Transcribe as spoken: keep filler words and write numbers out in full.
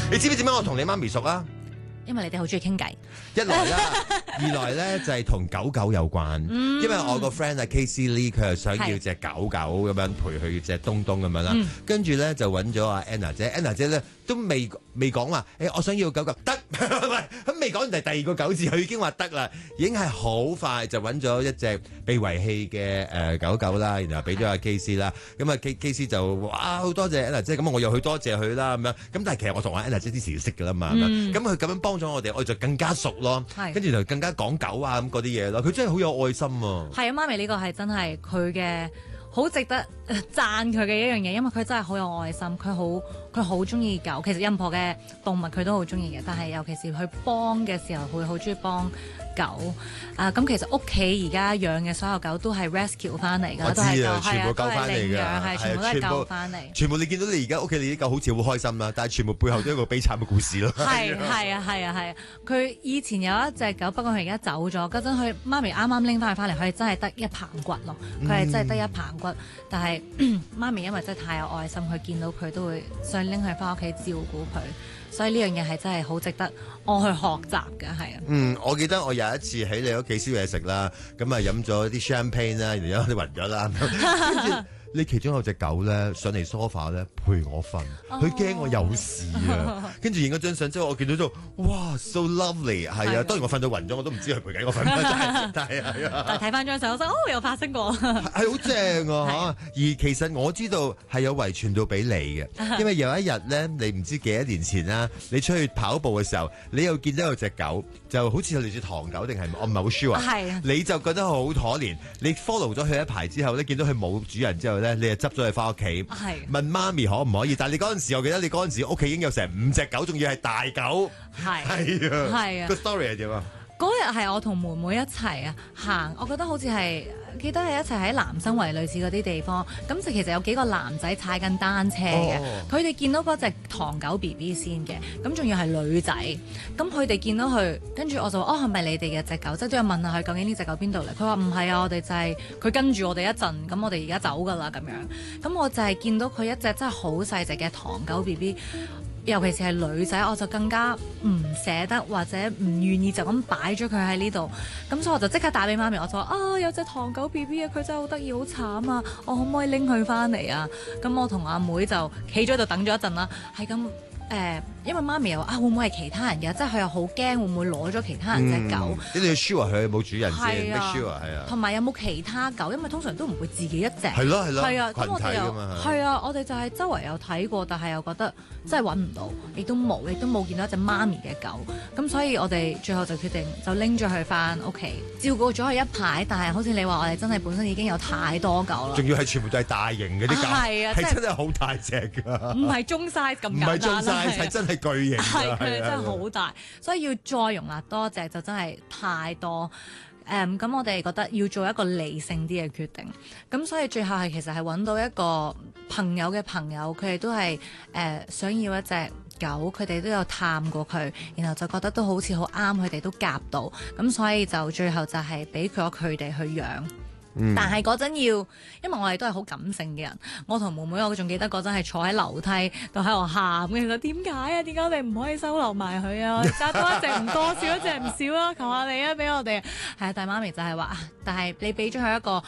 你知唔知點解我同你媽咪熟啊？ 因為你哋好中意傾偈， 一來啦，二來咧就係、是、同狗狗有關，嗯、因為我個 friend 啊 K C Lee 佢又想要隻狗狗咁樣陪佢隻東東咁樣啦，嗯、跟住咧就揾咗阿 Anna 姐 ，Anna 姐咧都未未講話，誒、欸、我想要狗狗得，咁未講完第第二個狗字，佢已經話得啦，已經係好快就揾咗一隻被遺棄嘅誒狗狗啦，然後俾咗阿 K C 啦，咁啊 K K C 就哇好多謝 Anna 姐，咁我又去多謝佢啦咁樣，咁但係其實我同阿 Anna 姐之前識㗎啦嘛，咁佢咁樣幫咗我哋，我就更加熟咯，跟住就更加講狗啊咁嗰啲嘢咯，佢真係好有愛心啊！ 係啊，媽咪呢個係真係佢嘅好值得讚佢嘅一樣嘢，因為佢真係好有愛心，佢好佢好中意狗，其實任何嘅動物佢都好中意嘅，但係尤其是佢幫嘅時候，會好中意幫狗啊！咁其實屋企而家養嘅所有狗都係 rescue 翻嚟㗎， 我知啊，全部救翻嚟㗎， 係全部都係救翻嚟。 全部你見到你而家屋企你啲狗好似好開心啦，但係全部背後都有一個悲慘嘅故事咯。 係係啊係啊係啊！佢以前有一隻狗，不過佢而家走咗。嗰陣佢媽咪啱啱拎翻佢翻嚟，佢係真係得一棚骨咯，佢係真係得一棚骨。但係媽咪因為真係太有愛心，佢見到佢都會想拎佢翻屋企照顧佢。所以呢樣嘢係真係好值得我去學習嘅，係啊。 嗯，我記得我有一次喺你屋企燒嘢食啦，咁啊飲咗啲 champagne 啦，然後你暈咗啦，跟住你其中有隻狗咧上嚟 sofa 咧陪我瞓，佢驚我有事啊，跟住影咗張相之後，我見到就哇 so lovely， 係啊，當然我瞓到暈咗，我都唔知佢陪緊我瞓，但係係啊。 但係睇翻張相，我想哦有發生過， 係好正啊嚇！而其實我知道係有遺傳到俾你嘅，因為有一日咧，你唔知幾多年前啦，你出去跑步嘅時候，你又見到有隻狗，就好似類似唐狗定係我唔係好 sure，係你就覺得好可憐，你 follow 咗佢一排之後咧，見到佢冇主人之後咧，你就執咗佢翻屋企，問媽咪可唔可以？但係你嗰陣時，我記得你嗰陣時屋企已經有成五隻狗，仲要係大狗，係係啊，係啊，個 story 係點啊？ 嗰日係我同妹妹一齊啊行，我覺得好似係記得係一齊喺南生圍類似嗰啲地方，咁就其實有幾個男仔踩緊單車嘅，佢哋、哦、見到嗰隻唐狗 B B 先嘅，咁仲要係女仔，咁佢哋見到佢，跟住我就話哦係咪你哋嘅隻狗？即係都有問下佢究竟呢隻狗邊度嚟？佢話唔係啊，我哋就係、是、佢跟住我哋一陣，咁我哋而家走㗎啦咁樣，咁我就係見到佢一隻真係好細隻嘅唐狗 B B。尤其是係女仔，我就更加唔捨得或者唔願意就咁擺咗佢喺呢度，咁所以我就即刻打俾媽咪，我就話啊有隻唐狗 B B 啊，佢真係好得意好慘啊，我可唔可以拎佢翻嚟啊？咁我同阿妹就企咗喺度等咗一陣啦，係咁誒，因為媽咪又話啊會唔會係其他人嘅？即係佢又好驚會唔會攞咗其他人隻狗？ 你哋要 sure 佢有冇主人先 make sure 係啊。 同埋有冇其他狗？因為通常都唔會自己一隻。 係咯係咯。 係啊，咁我哋又係啊，我哋就係周圍有睇過，但係又覺得真係揾唔到，亦都冇，亦都冇見到一隻媽咪嘅狗。咁所以我哋最後就決定就拎咗佢翻屋企，照顧咗佢一排。但係好似你話，我哋真係本身已經有太多狗啦。 仲要係全部都係大型嘅啲狗， 係啊， 係真係好大隻㗎。 唔係中 size 咁簡單。唔係中 size，係真係巨型。 係佢哋真係好大，所以要再容納多隻就真係太多。誒，咁我哋覺得要做一個理性啲嘅決定。咁所以最後係其實係揾到一個朋友嘅朋友，佢哋都係誒、呃、想要一隻狗，佢哋都有探過佢，然後就覺得都好似好啱，佢哋都夾到。咁所以就最後就係俾咗佢哋去養。嗯、但係嗰陣要，因為我哋都係好感性嘅人，我同妹妹我仲記得嗰陣係坐喺樓梯度喺度喊嘅，其實點解啊？點解我哋唔可以收留埋佢啊？揸多一隻唔多，少一隻唔少啊！求下你啊，俾我哋係啊！但係媽咪就係話，但係你俾咗佢一個